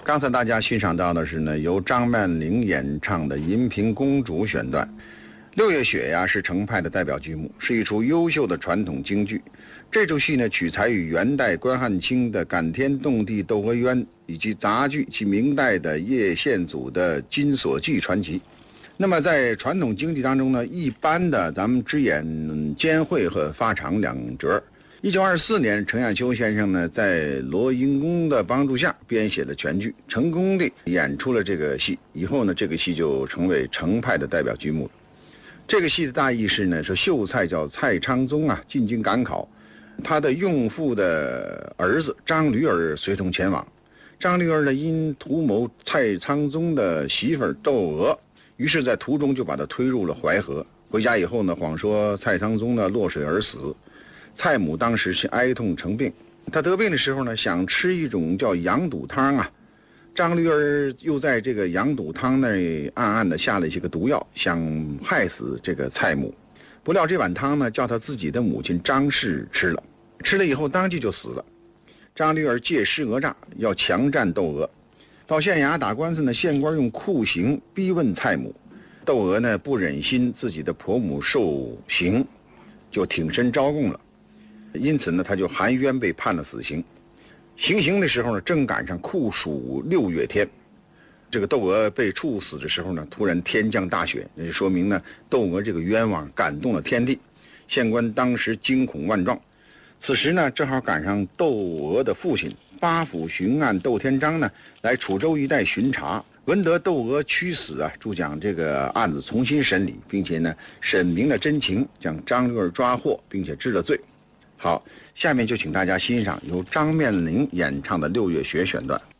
刚才大家欣赏到的是呢，由张曼玲演唱的《银屏公主》选段。六月雪呀是程派的代表剧目，是一出优秀的传统京剧。这出戏呢取材于元代关汉卿的感天动地窦娥冤，以及杂剧及明代的叶宪祖的金锁记传奇。那么在传统京剧当中呢，一般的咱们只演监会和发场两折。1924年，程砚秋先生呢，在罗英公的帮助下编写了全剧，成功地演出了这个戏。以后呢，这个戏就成为程派的代表剧目了。这个戏的大意是呢，说秀才叫蔡昌宗啊，进京赶考，他的用父的儿子张驴儿随同前往。张驴儿呢，因图谋蔡昌宗的媳妇儿窦娥，于是在途中就把他推入了淮河。回家以后呢，谎说蔡昌宗呢落水而死。蔡母当时是哀痛成病，他得病的时候呢，想吃一种叫羊肚汤啊。张驴儿又在这个羊肚汤内暗暗地下了一些个毒药，想害死这个蔡母。不料这碗汤呢，叫他自己的母亲张氏吃了，吃了以后当即就死了。张驴儿借尸讹诈，要强占窦娥。到县衙打官司呢，县官用酷刑逼问蔡母。窦娥呢不忍心自己的婆母受刑，就挺身招供了。因此呢，他就含冤被判了死刑。行刑的时候呢，正赶上酷暑6月天。这个窦娥被处死的时候呢，突然天降大雪，那就说明呢，窦娥这个冤枉感动了天地。县官当时惊恐万状。此时呢，正好赶上窦娥的父亲八府巡按窦天章呢，来楚州一带巡查，闻得窦娥屈死啊，主将这个案子重新审理，并且呢，审明了真情，将张驴儿抓获，并且治了罪。好，下面就请大家欣赏由张曼玲演唱的《六月雪》选段。